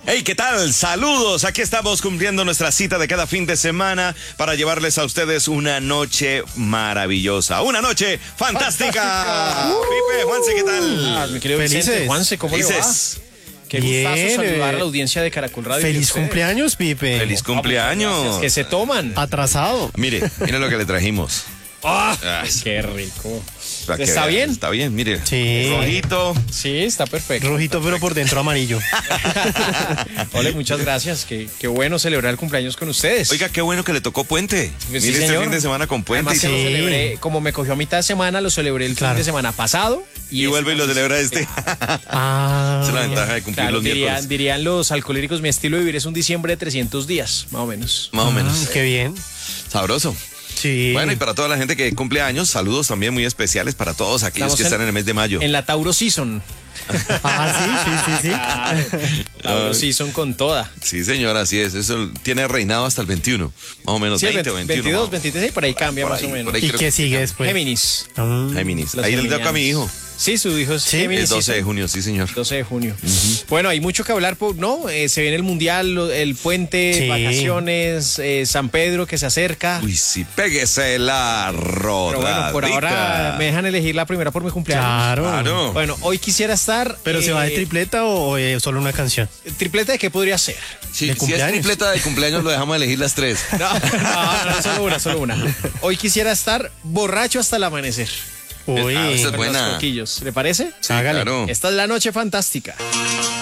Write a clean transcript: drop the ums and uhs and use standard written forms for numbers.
Hey, ¿qué tal? Saludos. Aquí estamos cumpliendo nuestra cita de cada fin de semana para llevarles a ustedes una noche maravillosa, una noche fantástica. Pipe, Juanse, ¿qué tal? Mi querido Felices. Vicente, Juanse, ¿cómo le va? Felices. Qué gustazo saludar a la audiencia de Caracol Radio. Feliz cumpleaños, Pipe. Feliz cumpleaños. Que se toman. Atrasado. Mire lo que le trajimos. ¡Ah! Ah, ¡Qué rico! Para que ¿Está vean, bien? Está bien, mire. Sí. Rojito. Sí, está perfecto. Rojito, pero por dentro amarillo. Ole, muchas gracias. Qué bueno celebrar el cumpleaños con ustedes. Oiga, qué bueno que le tocó puente. Sí, Mire, este señor. fin de semana con puente Además, y que todo. lo Sí. celebré, como me cogió a mitad de semana, lo celebré el fin Claro. de semana pasado. Y vuelve y lo celebra este. Ah. Esa es la ventaja de cumplir Claro, los miércoles. dirían los alcohólicos, mi estilo de vivir es un diciembre de 300 días, más o menos. Más o menos. Qué bien. Sabroso. Sí. Bueno, y para toda la gente que cumple años, saludos también muy especiales para todos aquellos Estamos que están en el mes de mayo. En la Tauro Season. Ah, sí. Tauro Season con toda. Sí, señor, así es. Eso tiene reinado hasta el 21. Más o menos, Sí, 20 o 21. 22, 23, y por ahí cambia Por más ahí, o menos. por ahí. ¿Y creo qué que sigue después? Géminis. Géminis. Los Ahí le toca a geminianos. mi hijo. Sí, su hijo es Géminis. El 12 de Season. junio, sí, señor. 12 de junio. Bueno, hay mucho que hablar, ¿no? Se viene el Mundial, el puente, Sí. vacaciones, San Pedro que se acerca. Uy, sí, péguese la Pero rodadita. bueno, por ahora me dejan elegir la primera por mi cumpleaños. Claro. Claro. Bueno, hoy quisiera estar... ¿Pero se va de tripleta o solo una canción? ¿Tripleta de qué podría ser? Sí, ¿De si es cumpleaños? tripleta de cumpleaños, lo dejamos elegir las tres. No, solo una. Hoy quisiera estar borracho hasta el amanecer. Uy. Ah, esa es Con buena. los coquillos. ¿Le parece? Sí, Hágale. claro. Esta es la noche fantástica.